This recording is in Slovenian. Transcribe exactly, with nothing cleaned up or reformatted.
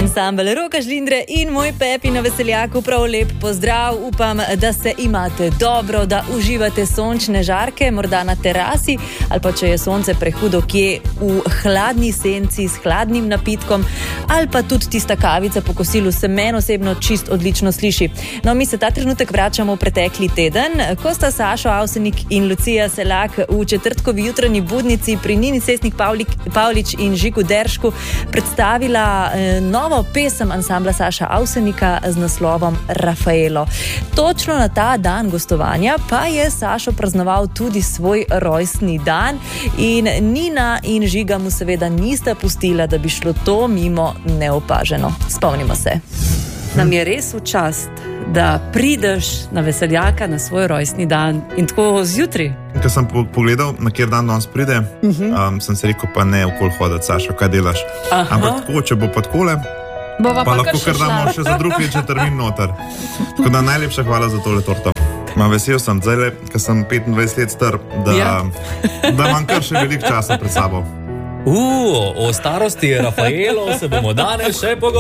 Ansambel Roka Žlindre in moj Pepi na Veseljaku, prav lep pozdrav. Upam, da se imate dobro, da uživate sončne žarke, morda na terasi, ali pa če je sonce prehudo kje v hladni senci s hladnim napitkom, ali pa tudi tista kavica po kosilu se meni osebno čist odlično sliši. No, mi se ta trenutek vračamo v pretekli teden, ko sta Sašo Avsenik in Lucija Selak v četrtkovi jutranji budnici pri Nini Sesnik Pavlič in Žigu Deršku predstavila eh, novo pesem ansambla Saša Avsenika z naslovom Rafaelo. Točno na ta dan gostovanja pa je Sašo praznoval tudi svoj rojstni dan in Nina in Žiga mu seveda nista pustila, da bi šlo to mimo neopaženo. Spomnimo se. Nam je res v čast, da prideš na Veseljaka na svoj rojstni dan in tako zjutraj. Ko sem pogledal, na kjer dan danes pride, uh-huh. um, sem se rekel, pa ne okoli hoditi, Sašo, kaj delaš? Aha. Ampak tako, če bo pa takole, Bova pa pa lahko kar damo še za drug večer termin noter. Tako da najlepša hvala za tole torto. Ma vesel sem, zdaj, ker sem petindvajset let star, da, ja. da imam kar še veliko časa pred sabo. Uh, o starosti Rafaelo se bomo danes še pogovarjali.